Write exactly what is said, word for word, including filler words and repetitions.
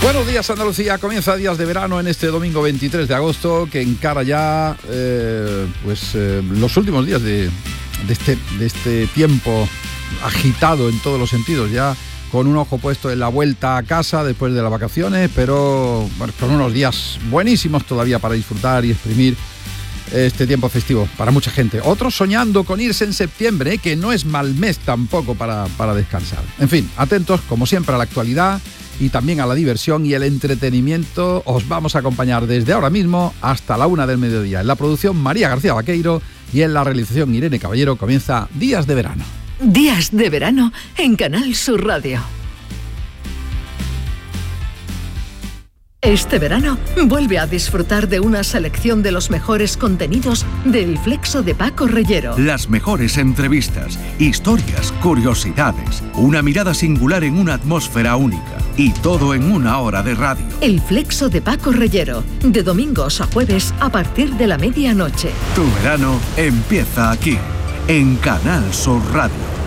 Buenos días, Andalucía. Comienza Días de Verano en este domingo veintitrés de agosto, que encara ya eh, pues eh, los últimos días de, de, este, de este tiempo agitado en todos los sentidos, ya con un ojo puesto en la vuelta a casa después de las vacaciones, pero bueno, con unos días buenísimos todavía para disfrutar y exprimir este tiempo festivo para mucha gente. Otros soñando con irse en septiembre, ¿eh? Que no es mal mes tampoco para, para descansar. En fin, atentos como siempre a la actualidad y también a la diversión y el entretenimiento. Os vamos a acompañar desde ahora mismo hasta la una del mediodía. En la producción, María García Vaqueiro, y en la realización, Irene Caballero. Comienza Días de Verano. Días de Verano en Canal Sur Radio. Este verano vuelve a disfrutar de una selección de los mejores contenidos del Flexo de Paco Reyero. Las mejores entrevistas, historias, curiosidades, una mirada singular en una atmósfera única y todo en una hora de radio. El Flexo de Paco Reyero, de domingos a jueves a partir de la medianoche. Tu verano empieza aquí, en Canal Sur Radio.